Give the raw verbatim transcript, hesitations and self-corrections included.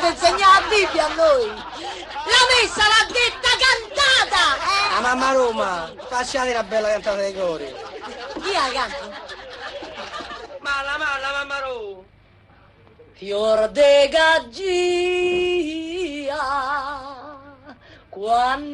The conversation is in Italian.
dovete insegnare la Bibbia a noi. La messa l'ha detta cantata, eh? La mamma Roma, facciate la bella cantata dei cori. Chi la canta? Ma la, ma, la mamma Roma. Fior de gagia, quando